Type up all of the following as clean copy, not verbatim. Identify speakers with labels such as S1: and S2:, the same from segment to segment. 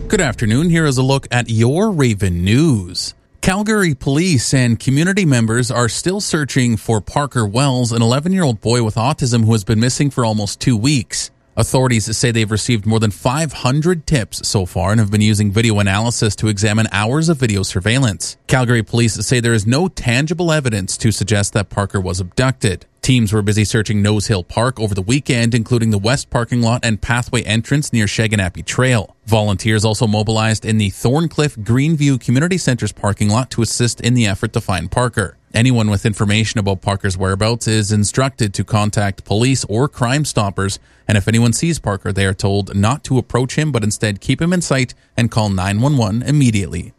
S1: Good afternoon. Here is a look at your Raven News. Calgary police and community members are still searching for Parker Wells, an 11-year-old boy with autism who has been missing for almost 2 weeks. Authorities say they've received more than 500 tips so far and have been using video analysis to examine hours of video surveillance. Calgary police say there is no tangible evidence to suggest that Parker was abducted. Teams were busy searching Nose Hill Park over the weekend, including the west parking lot and pathway entrance near Shaganappy Trail. Volunteers also mobilized in the Thorncliffe Greenview Community Center's parking lot to assist in the effort to find Parker. Anyone with information about Parker's whereabouts is instructed to contact police or Crime Stoppers, and if anyone sees Parker, they are told not to approach him, but instead keep him in sight and call 911 immediately.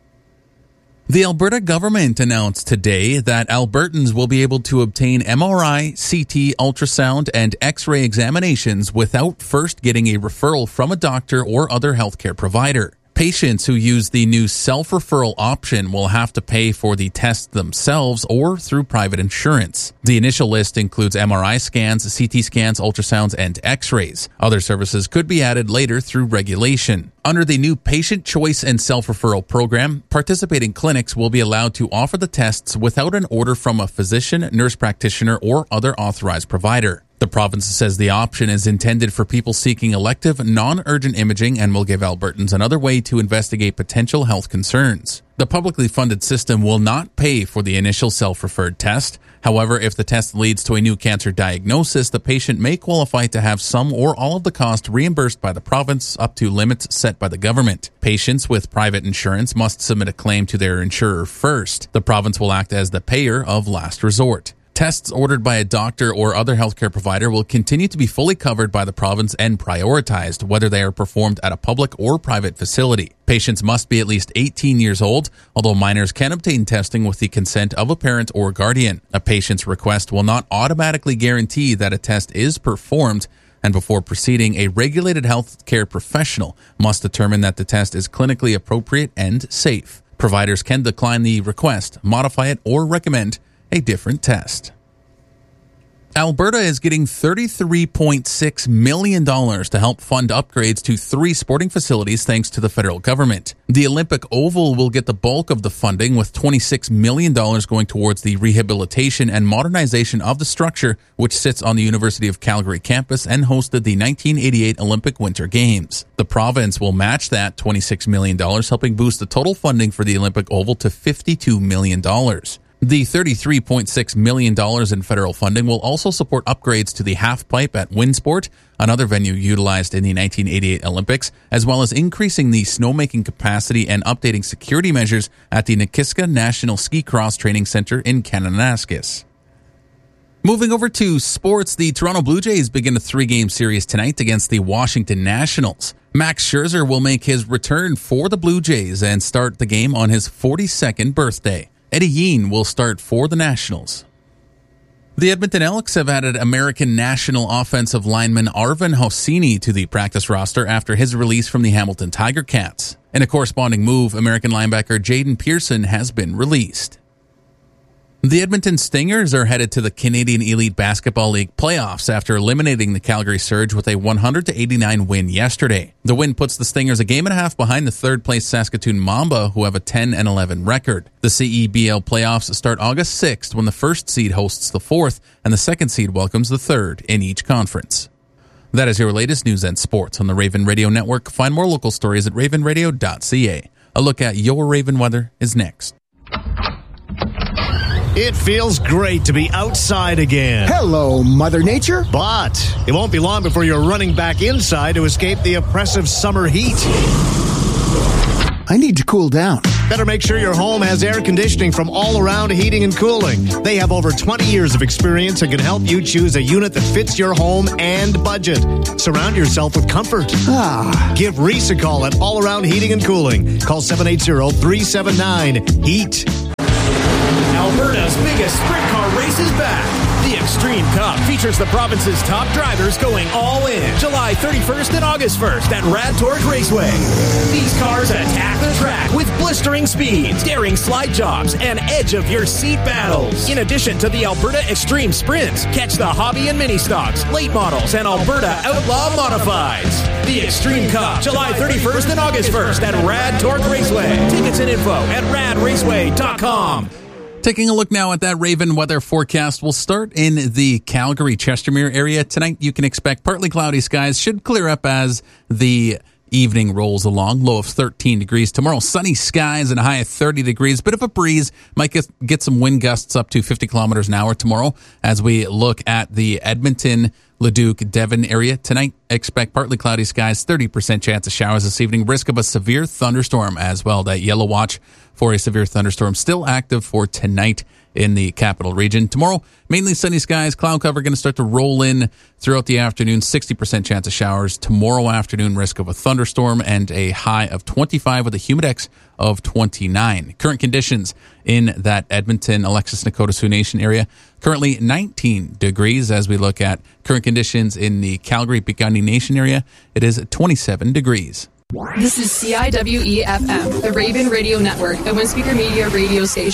S1: The Alberta government announced today that Albertans will be able to obtain MRI, CT, ultrasound, and X-ray examinations without first getting a referral from a doctor or other healthcare provider. Patients who use the new self-referral option will have to pay for the tests themselves or through private insurance. The initial list includes MRI scans, CT scans, ultrasounds, and X-rays. Other services could be added later through regulation. Under the new Patient Choice and Self-Referral Program, participating clinics will be allowed to offer the tests without an order from a physician, nurse practitioner, or other authorized provider. The province says the option is intended for people seeking elective, non-urgent imaging and will give Albertans another way to investigate potential health concerns. The publicly funded system will not pay for the initial self-referred test. However, if the test leads to a new cancer diagnosis, the patient may qualify to have some or all of the cost reimbursed by the province up to limits set by the government. Patients with private insurance must submit a claim to their insurer first. The province will act as the payer of last resort. Tests ordered by a doctor or other healthcare provider will continue to be fully covered by the province and prioritized, whether they are performed at a public or private facility. Patients must be at least 18 years old, although minors can obtain testing with the consent of a parent or guardian. A patient's request will not automatically guarantee that a test is performed, and before proceeding, a regulated healthcare professional must determine that the test is clinically appropriate and safe. Providers can decline the request, modify it, or recommend a different test. Alberta is getting $33.6 million to help fund upgrades to 3 sporting facilities thanks to the federal government. The Olympic Oval will get the bulk of the funding, with $26 million going towards the rehabilitation and modernization of the structure, which sits on the University of Calgary campus and hosted the 1988 Olympic Winter Games. The province will match that $26 million, helping boost the total funding for the Olympic Oval to $52 million. The $33.6 million in federal funding will also support upgrades to the half-pipe at Winsport, another venue utilized in the 1988 Olympics, as well as increasing the snowmaking capacity and updating security measures at the Nikiska National Ski Cross Training Center in Kananaskis. Moving over to sports, the Toronto Blue Jays begin a 3-game series tonight against the Washington Nationals. Max Scherzer will make his return for the Blue Jays and start the game on his 42nd birthday. Eddie Yeen will start for the Nationals. The Edmonton Elks have added American National offensive lineman Arvin Hosseini to the practice roster after his release from the Hamilton Tiger Cats. In a corresponding move, American linebacker Jaden Pearson has been released. The Edmonton Stingers are headed to the Canadian Elite Basketball League playoffs after eliminating the Calgary Surge with a 100-89 win yesterday. The win puts the Stingers a game and a half behind the third-place Saskatoon Mamba, who have a 10-11 record. The CEBL playoffs start August 6th when the first seed hosts the fourth and the second seed welcomes the third in each conference. That is your latest news and sports on the Raven Radio Network. Find more local stories at ravenradio.ca. A look at your Raven weather is next.
S2: It feels great to be outside again.
S3: Hello, Mother Nature.
S2: But it won't be long before you're running back inside to escape the oppressive summer heat.
S3: I need to cool down.
S2: Better make sure your home has air conditioning from All Around Heating and Cooling. They have over 20 years of experience and can help you choose a unit that fits your home and budget. Surround yourself with comfort. Give Reese a call at All Around Heating and Cooling. Call 780-379-HEAT.
S4: Alberta's biggest sprint car race is back. The Extreme Cup features the province's top drivers going all in July 31st and August 1st at Rad Torque Raceway. These cars attack the track with blistering speeds, daring slide jobs, and edge-of-your-seat battles. In addition to the Alberta Extreme Sprints, catch the Hobby and Mini Stocks, late models, and Alberta Outlaw Modifieds. The Extreme Cup, July 31st and August 1st at Rad Torque Raceway. Tickets and info at radraceway.com.
S1: Taking a look now at that Raven weather forecast, we'll start in the Calgary-Chestermere area. Tonight, you can expect partly cloudy skies. Should clear up as the evening rolls along. Low of 13 degrees. Tomorrow, sunny skies and a high of 30 degrees. Bit of a breeze. Might get some wind gusts up to 50 kilometers an hour tomorrow. As we look at the Edmonton, Leduc, Devon area. Tonight, expect partly cloudy skies, 30% chance of showers this evening. Risk of a severe thunderstorm as well. That yellow watch for a severe thunderstorm still active for tonight in the capital region. Tomorrow, mainly sunny skies. Cloud cover going to start to roll in throughout the afternoon. 60% chance of showers. Tomorrow afternoon, risk of a thunderstorm and a high of 25 with a humidex of 29. Current conditions in that Edmonton, Alexis, Nakota, Sioux Nation area. Currently 19 degrees as we look at current conditions in the Calgary, Piikani Nation area. It is 27 degrees.
S5: This is CIWE-FM, the Raven Radio Network, a one-speaker media radio station.